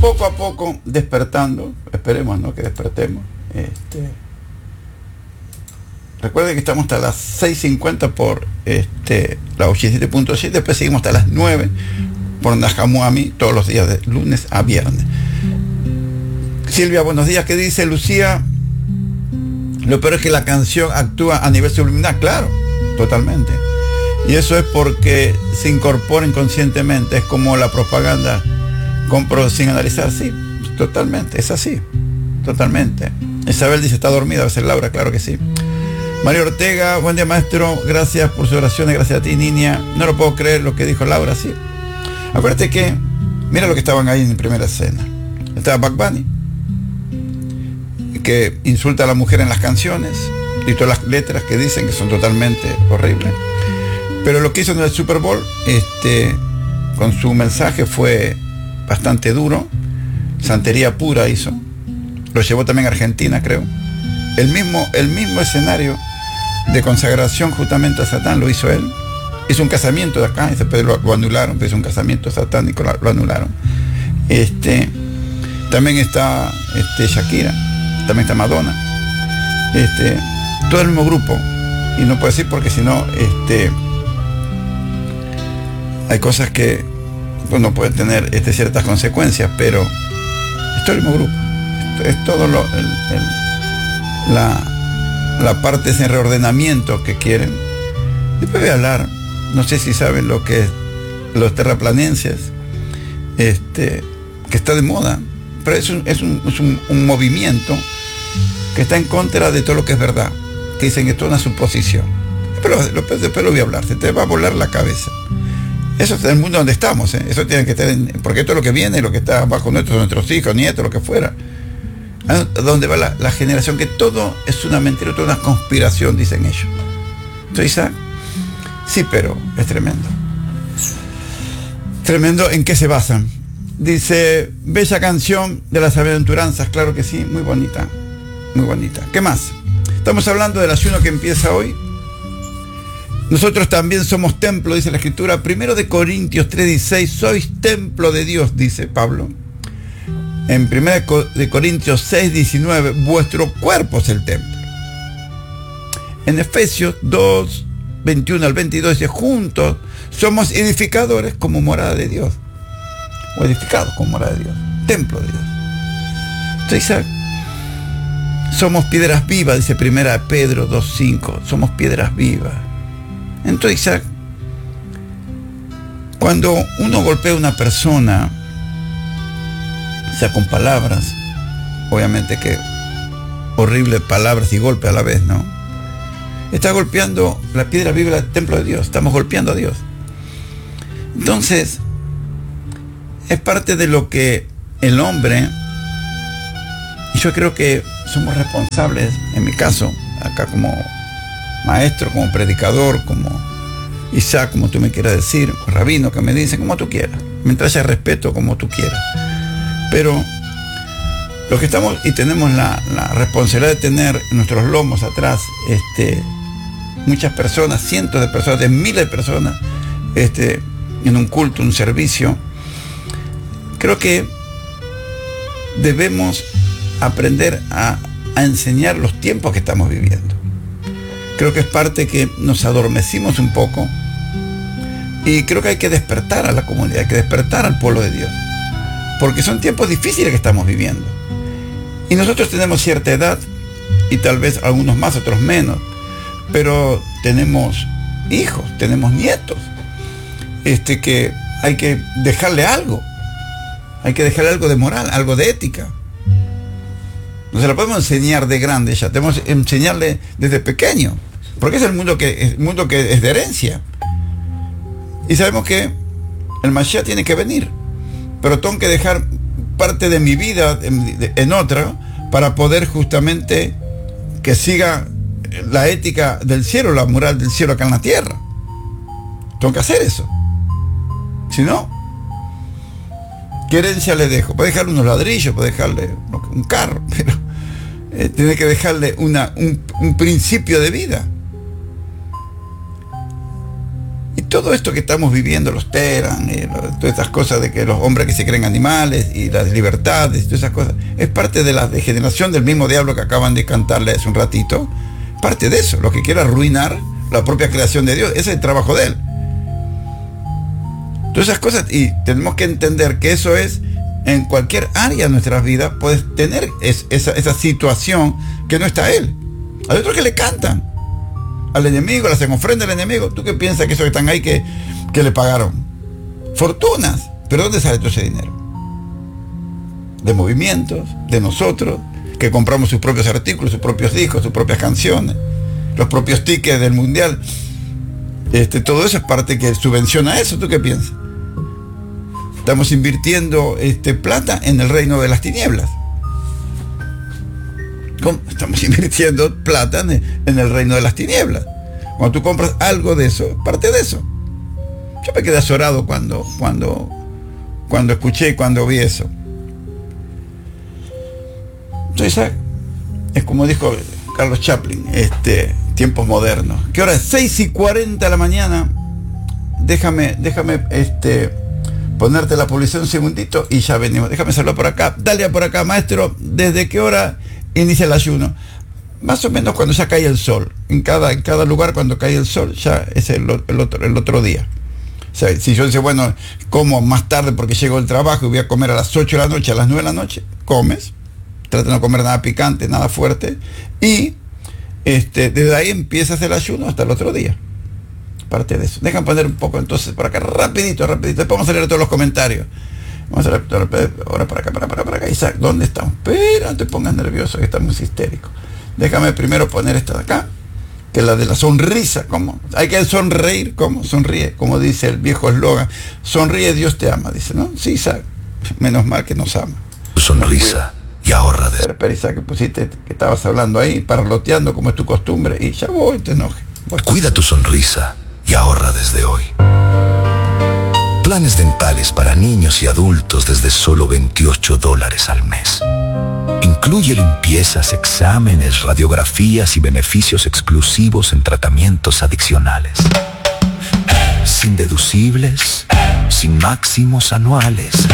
poco a poco despertando. Esperemos, ¿no?, que despertemos. Recuerden que estamos hasta las 6:50 por la 87.7, después seguimos hasta las 9 por Najamuami, todos los días de lunes a viernes. Silvia, buenos días. ¿Qué dice Lucía? Lo peor es que la canción actúa a nivel subliminal, claro, totalmente. Y eso es porque se incorpora inconscientemente, es como la propaganda, compro sin analizar, sí, totalmente, es así, totalmente. Isabel dice, ¿está dormida? Va a ser Laura, claro que sí. Mario Ortega, buen día maestro, gracias por sus oraciones, gracias a ti, niña. No lo puedo creer lo que dijo Laura, sí. Acuérdate que, mira lo que estaban ahí en primera escena. Estaba Bad Bunny, que insulta a la mujer en las canciones, y todas las letras que dicen que son totalmente horribles. Pero lo que hizo en el Super Bowl, con su mensaje fue bastante duro, santería pura hizo. Lo llevó también a Argentina, creo. El mismo escenario de consagración justamente a Satán lo hizo él. Hizo un casamiento de acá, después lo anularon, hizo un casamiento satánico, lo anularon. También está Shakira, también está Madonna. Todo el mismo grupo. Y no puedo decir porque si no, hay cosas que pues, no pueden tener ciertas consecuencias, pero es todo el mismo grupo. Es todo la parte de ese reordenamiento que quieren. Después voy a hablar, no sé si saben lo que es los terraplanencias, que está de moda, pero es un movimiento que está en contra de todo lo que es verdad, que dicen que es toda una suposición. Después lo voy a hablar, se te va a volar la cabeza. Eso es el mundo donde estamos, eso tiene que estar porque todo lo que viene, lo que está bajo nuestros hijos, nietos, lo que fuera, a donde va la generación, que todo es una mentira, toda una conspiración, dicen ellos. Entonces, Isaac, sí, pero es tremendo. Tremendo. ¿En qué se basan? Dice, bella canción de las aventuranzas, claro que sí, muy bonita, muy bonita. ¿Qué más? Estamos hablando del ayuno que empieza hoy. Nosotros también somos templo, dice la Escritura. 1 Corintios 3:16, sois templo de Dios, dice Pablo. En 1 Corintios 6:19, vuestro cuerpo es el templo. En Efesios 2:21 al 22 dice, juntos somos edificadores como morada de Dios. O edificados como morada de Dios, templo de Dios. Entonces, somos piedras vivas, dice 1 Pedro 2:5, somos piedras vivas. Entonces, Isaac, cuando uno golpea a una persona, sea con palabras, obviamente que horribles palabras y golpe a la vez, ¿no? Está golpeando la piedra viva del templo de Dios, estamos golpeando a Dios. Entonces, es parte de lo que el hombre, y yo creo que somos responsables, en mi caso, acá como maestro, como predicador, como Isaac, como tú me quieras decir, rabino, que me dicen, como tú quieras, mientras haya respeto, como tú quieras. Pero los que estamos y tenemos la responsabilidad de tener en nuestros lomos atrás muchas personas, cientos de personas, de miles de personas, en un culto, un servicio, creo que debemos aprender a enseñar los tiempos que estamos viviendo. Creo que es parte que nos adormecimos un poco y creo que hay que despertar a la comunidad, hay que despertar al pueblo de Dios, porque son tiempos difíciles que estamos viviendo. Y nosotros tenemos cierta edad, y tal vez algunos más, otros menos, pero tenemos hijos, tenemos nietos, que hay que dejarle algo. Hay que dejarle algo de moral, algo de ética. No se lo podemos enseñar de grande ya, tenemos que enseñarle desde pequeño, porque es el mundo que es de herencia. Y sabemos que el Mashiach tiene que venir, pero tengo que dejar parte de mi vida en otra para poder justamente que siga la ética del cielo, la moral del cielo acá en la tierra. Tengo que hacer eso. Si no, ¿qué herencia le dejo? Puede dejarle unos ladrillos, puede dejarle un carro, pero tiene que dejarle un principio de vida. Y todo esto que estamos viviendo, los Teherán, todas estas cosas de que los hombres que se creen animales y las libertades, y todas esas cosas, es parte de la degeneración del mismo diablo que acaban de cantarle hace un ratito. Parte de eso, lo que quiere arruinar la propia creación de Dios. Ese es el trabajo de él. Todas esas cosas, y tenemos que entender que eso es en cualquier área de nuestras vidas. Puedes tener esa situación que no está él. Hay otros que le cantan al enemigo, le hacen ofrenda al enemigo. ¿Tú qué piensas que esos que están ahí que le pagaron? Fortunas. ¿Pero dónde sale todo ese dinero? De movimientos, de nosotros, que compramos sus propios artículos, sus propios discos, sus propias canciones, los propios tickets del mundial. Todo eso es parte que subvenciona eso. ¿Tú qué piensas? Estamos invirtiendo plata en el reino de las tinieblas. ¿Cómo? Estamos invirtiendo plata en el reino de las tinieblas. Cuando tú compras algo de eso, parte de eso. Yo me quedé azorado cuando escuché y cuando vi eso. Entonces, es como dijo Carlos Chaplin, tiempos modernos. ¿Qué hora es? 6:40 de la mañana. Déjame ponerte la publicidad un segundito y ya venimos. Déjame saludar por acá. Dale por acá, maestro. ¿Desde qué hora inicia el ayuno? Más o menos cuando ya cae el sol. En cada lugar, cuando cae el sol, ya es el otro día. O sea, si yo dice, bueno, como más tarde porque llego del trabajo y voy a comer a las 8 de la noche, a las 9 de la noche, comes. Trata de no comer nada picante, nada fuerte. Y desde ahí empiezas el ayuno hasta el otro día. Parte de eso. Dejan poner un poco entonces por acá, rapidito. Después vamos a leer todos los comentarios. Vamos a leer ahora para acá. Isaac, ¿dónde estamos? Pero no te pongas nervioso, que estamos histéricos. Déjame primero poner esta de acá, que es la de la sonrisa. ¿Cómo? Hay que sonreír. ¿Cómo? Sonríe, como dice el viejo eslogan. Sonríe, Dios te ama, dice, ¿no? Sí, Isaac. Menos mal que nos ama. Sonrisa y ahorra de... Pero Isaac, que pusiste, que estabas hablando ahí, parloteando como es tu costumbre, y ya voy, te enoje. Cuida tu sonrisa y ahorra desde hoy. Planes dentales para niños y adultos desde solo $28 al mes. Incluye limpiezas, exámenes, radiografías y beneficios exclusivos en tratamientos adicionales. Sin deducibles, sin máximos anuales.